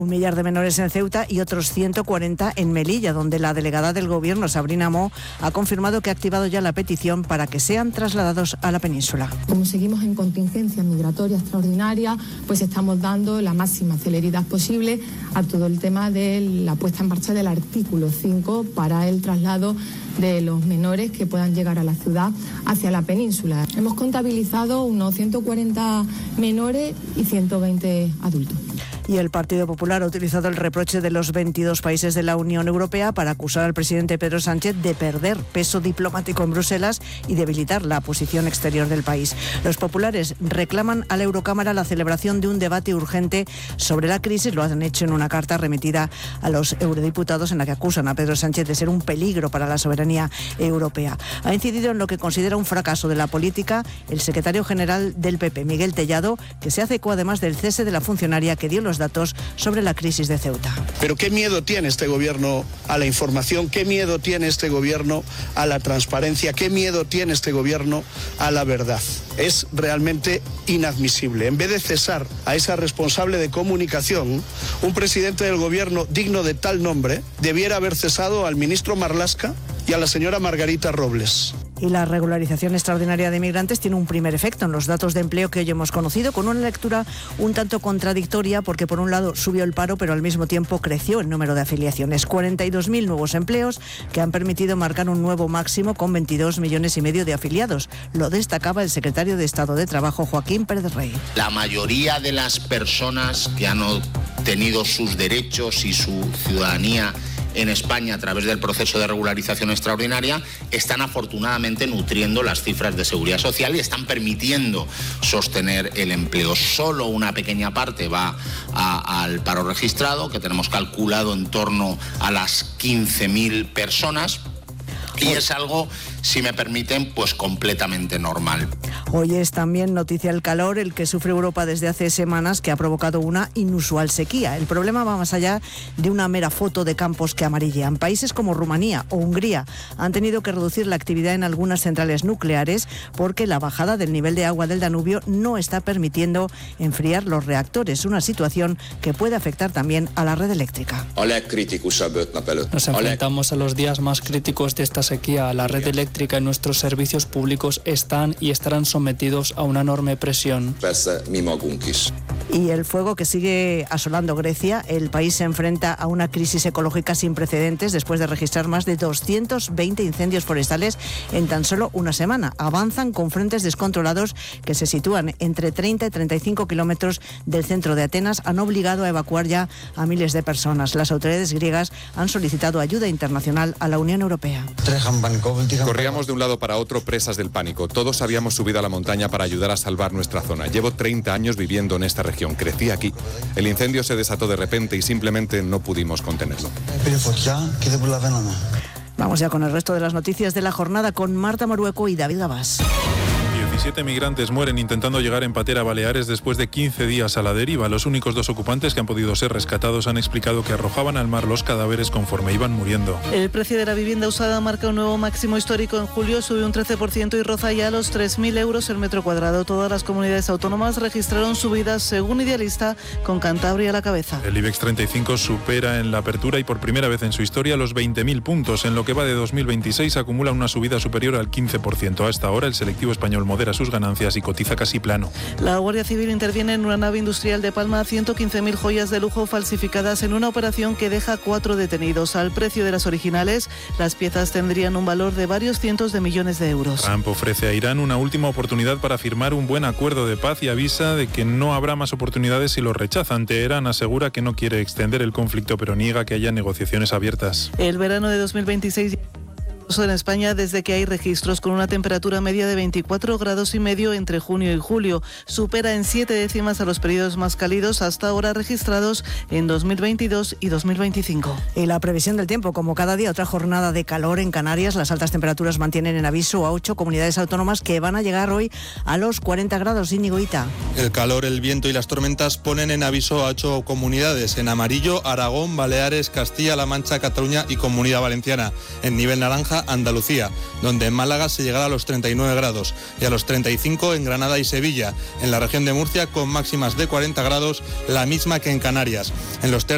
1 millar de menores en Ceuta y otros 140 en Melilla, donde la delegada del Gobierno, Sabrina Mo, ha confirmado que ha activado ya la petición para que sean trasladados a la península. Como seguimos en contingencia migratoria extraordinaria, pues estamos dando la máxima celeridad posible a todo el tema de la puesta en marcha del artículo 5 para el traslado de los menores que puedan llegar a la ciudad hacia la península. Hemos contabilizado unos 140 menores y 120 adultos. Y el Partido Popular ha utilizado el reproche de los 22 países de la Unión Europea para acusar al presidente Pedro Sánchez de perder peso diplomático en Bruselas y debilitar la posición exterior del país. Los populares reclaman a la Eurocámara la celebración de un debate urgente sobre la crisis. Lo han hecho en una carta remitida a los eurodiputados en la que acusan a Pedro Sánchez de ser un peligro para la soberanía europea. Ha incidido en lo que considera un fracaso de la política el secretario general del PP, Miguel Tellado, que se hace eco además del cese de la funcionaria que dio los datos sobre la crisis de Ceuta. Pero qué miedo tiene este gobierno a la información, qué miedo tiene este gobierno a la transparencia, qué miedo tiene este gobierno a la verdad. Es realmente inadmisible. En vez de cesar a esa responsable de comunicación, un presidente del gobierno digno de tal nombre debiera haber cesado al ministro Marlaska y a la señora Margarita Robles. Y la regularización extraordinaria de migrantes tiene un primer efecto en los datos de empleo que hoy hemos conocido, con una lectura un tanto contradictoria, porque por un lado subió el paro, pero al mismo tiempo creció el número de afiliaciones. 42.000 nuevos empleos que han permitido marcar un nuevo máximo con 22,5 millones de afiliados. Lo destacaba el secretario de Estado de Trabajo, Joaquín Pérez Rey. La mayoría de las personas que han obtenido sus derechos y su ciudadanía en España a través del proceso de regularización extraordinaria están afortunadamente nutriendo las cifras de seguridad social y están permitiendo sostener el empleo. Solo una pequeña parte va al paro registrado, que tenemos calculado en torno a las 15.000 personas. Y es algo, si me permiten, pues completamente normal. Hoy es también noticia el calor, el que sufre Europa desde hace semanas, que ha provocado una inusual sequía. El problema va más allá de una mera foto de campos que amarillean. Países como Rumanía o Hungría han tenido que reducir la actividad en algunas centrales nucleares porque la bajada del nivel de agua del Danubio no está permitiendo enfriar los reactores, una situación que puede afectar también a la red eléctrica. Nos enfrentamos a los días más críticos de esta sequía. La red eléctrica y nuestros servicios públicos están y estarán sometidos a una enorme presión. Y el fuego que sigue asolando Grecia, el país se enfrenta a una crisis ecológica sin precedentes después de registrar más de 220 incendios forestales en tan solo una semana. Avanzan con frentes descontrolados que se sitúan entre 30 y 35 kilómetros del centro de Atenas. Han obligado a evacuar ya a miles de personas. Las autoridades griegas han solicitado ayuda internacional a la Unión Europea. Corríamos de un lado para otro presas del pánico. Todos habíamos subido a la montaña para ayudar a salvar nuestra zona. Llevo 30 años viviendo en esta región. Crecí aquí. El incendio se desató de repente y simplemente no pudimos contenerlo. Vamos ya con el resto de las noticias de la jornada con Marta Morueco y David Gabás. 17 migrantes mueren intentando llegar en patera a Baleares después de 15 días a la deriva. Los únicos 2 ocupantes que han podido ser rescatados han explicado que arrojaban al mar los cadáveres conforme iban muriendo. El precio de la vivienda usada marca un nuevo máximo histórico. En julio sube un 13% y roza ya los 3.000 euros el metro cuadrado. Todas las comunidades autónomas registraron subidas, según Idealista, con Cantabria a la cabeza. El IBEX 35 supera en la apertura y por primera vez en su historia los 20.000 puntos. En lo que va de 2026 acumula una subida superior al 15%. Hasta ahora el selectivo español modera sus ganancias y cotiza casi plano. La Guardia Civil interviene en una nave industrial de Palma, 115.000 joyas de lujo falsificadas en una operación que deja 4 detenidos. Al precio de las originales, las piezas tendrían un valor de varios cientos de millones de euros. Trump ofrece a Irán una última oportunidad para firmar un buen acuerdo de paz y avisa de que no habrá más oportunidades si lo rechazan. Teherán asegura que no quiere extender el conflicto, pero niega que haya negociaciones abiertas. El verano de 2026 en España desde que hay registros, con una temperatura media de 24,5 grados entre junio y julio. Supera en 7 décimas a los periodos más cálidos hasta ahora registrados en 2022 y 2025. Y la previsión del tiempo, como cada día, otra jornada de calor en Canarias. Las altas temperaturas mantienen en aviso a 8 comunidades autónomas que van a llegar hoy a los 40 grados. Íñigo Ita. El calor, el viento y las tormentas ponen en aviso a 8 comunidades. En amarillo, Aragón, Baleares, Castilla-La Mancha, Cataluña y Comunidad Valenciana. En nivel naranja, Andalucía, donde en Málaga se llegará a los 39 grados y a los 35 en Granada y Sevilla. En la región de Murcia, con máximas de 40 grados, la misma que en Canarias. En los